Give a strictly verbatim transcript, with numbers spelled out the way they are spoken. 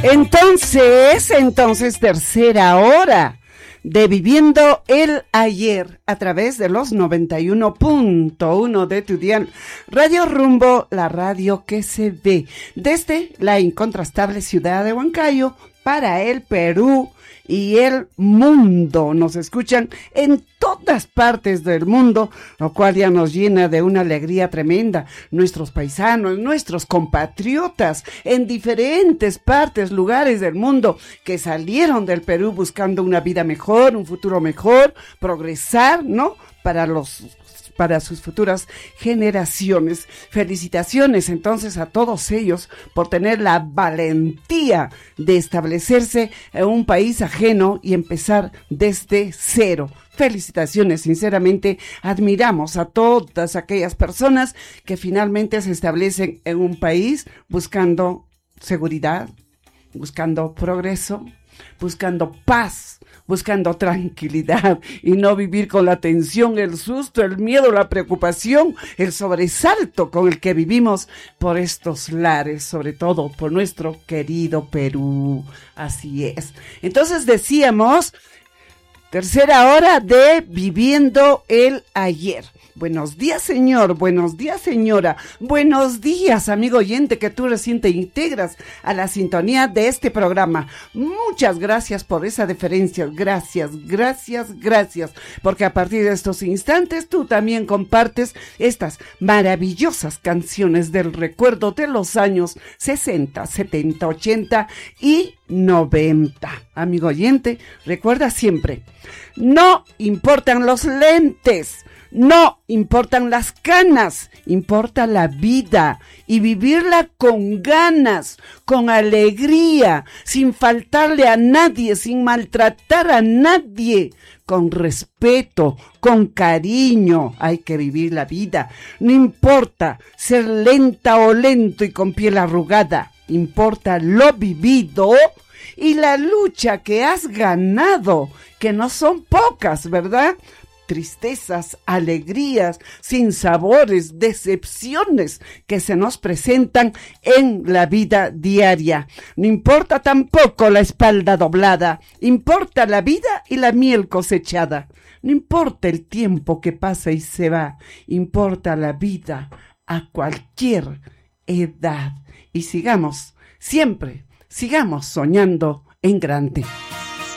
Entonces, entonces, tercera hora de Viviendo el Ayer a través de los noventa y uno punto uno de tu dial. Radio Rumbo, la radio que se ve desde la incontrastable ciudad de Huancayo para el Perú y el mundo. Nos escuchan en todas partes del mundo, lo cual ya nos llena de una alegría tremenda. Nuestros paisanos, nuestros compatriotas en diferentes partes, lugares del mundo que salieron del Perú buscando una vida mejor, un futuro mejor, progresar, ¿no? Para los para sus futuras generaciones. Felicitaciones entonces a todos ellos por tener la valentía de establecerse en un país ajeno y empezar desde cero. Felicitaciones, sinceramente admiramos a todas aquellas personas que finalmente se establecen en un país buscando seguridad, buscando progreso, buscando paz, buscando tranquilidad y no vivir con la tensión, el susto, el miedo, la preocupación, el sobresalto con el que vivimos por estos lares, sobre todo por nuestro querido Perú. Así es. Entonces decíamos, tercera hora de Viviendo el Ayer. Buenos días, señor. Buenos días, señora. Buenos días, amigo oyente, que tú recién te integras a la sintonía de este programa. Muchas gracias por esa deferencia. Gracias, gracias, gracias. Porque a partir de estos instantes tú también compartes estas maravillosas canciones del recuerdo de los años sesenta, setenta, ochenta y noventa. Amigo oyente, recuerda siempre, no importan los lentes, no importan las canas, importa la vida y vivirla con ganas, con alegría, sin faltarle a nadie, sin maltratar a nadie, con respeto, con cariño. Hay que vivir la vida. No importa ser lenta o lento y con piel arrugada, importa lo vivido y la lucha que has ganado, que no son pocas, ¿verdad? Tristezas, alegrías, sinsabores, decepciones que se nos presentan en la vida diaria. No importa tampoco la espalda doblada, importa la vida y la miel cosechada. No importa el tiempo que pasa y se va, importa la vida a cualquier edad. Y sigamos, siempre, sigamos soñando en grande.